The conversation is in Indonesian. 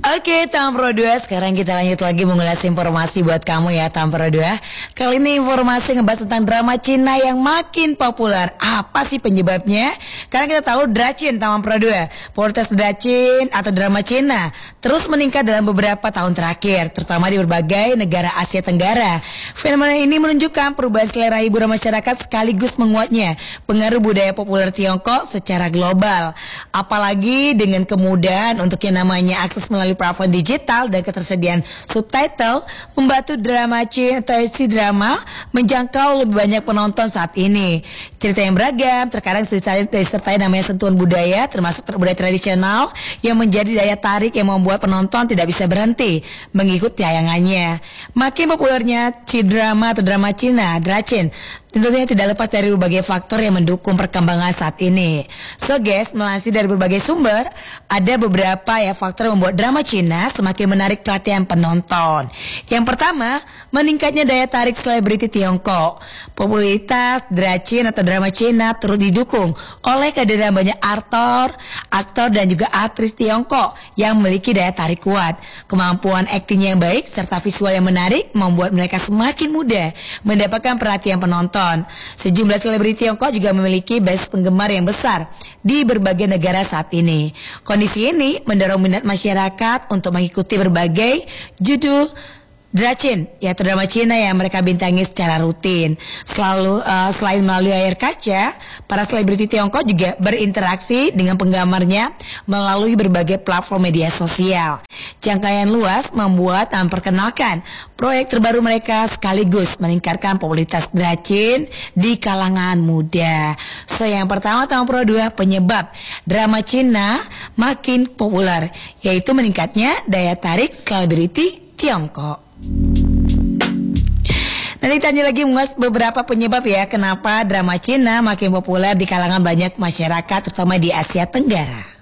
Oke, Tampro 2, sekarang kita lanjut lagi mengulas informasi buat kamu ya Tampro 2. Kali ini informasi ngebahas tentang drama Cina yang makin populer. Apa sih penyebabnya? Karena kita tahu Dracin Tampro 2, popularitas Dracin atau drama Cina terus meningkat dalam beberapa tahun terakhir, terutama di berbagai negara Asia Tenggara. Fenomena ini menunjukkan perubahan selera hiburan masyarakat sekaligus menguatnya pengaruh budaya populer Tiongkok secara global. Apalagi dengan kemudahan untuk yang namanya akses melalui platform digital dan ketersediaan subtitle membantu drama Cina atau C-drama menjangkau lebih banyak penonton saat ini. Cerita yang beragam, terkadang disertai namanya sentuhan budaya, termasuk budaya tradisional yang menjadi daya tarik yang membuat penonton tidak bisa berhenti mengikuti tayangannya. Makin populernya C-drama atau drama Cina, Dracin, tentunya tidak lepas dari berbagai faktor yang mendukung perkembangan saat ini. So guys, melansir dari berbagai sumber, ada beberapa faktor yang membuat drama Cina semakin menarik perhatian penonton. Yang pertama, meningkatnya daya tarik selebriti Tiongkok. Popularitas Dracin atau drama Cina turut didukung oleh kehadiran banyak aktor dan juga aktris Tiongkok yang memiliki daya tarik kuat. Kemampuan aktingnya yang baik serta visual yang menarik membuat mereka semakin mudah mendapatkan perhatian penonton. Sejumlah selebriti Tiongkok juga memiliki base penggemar yang besar di berbagai negara saat ini. Kondisi ini mendorong minat masyarakat untuk mengikuti berbagai judul Dracin, yaitu drama Cina yang mereka bintangi secara rutin. Selain melalui layar kaca, para selebriti Tiongkok juga berinteraksi dengan penggemarnya melalui berbagai platform media sosial. Jangkauan luas membuat memperkenalkan proyek terbaru mereka sekaligus meningkatkan popularitas Dracin di kalangan muda. So yang pertama Tampro 2, penyebab drama Cina makin populer, yaitu meningkatnya daya tarik selebriti Tiongkok. Nanti tanya lagi mengulas beberapa penyebab kenapa drama Cina makin populer di kalangan banyak masyarakat terutama di Asia Tenggara.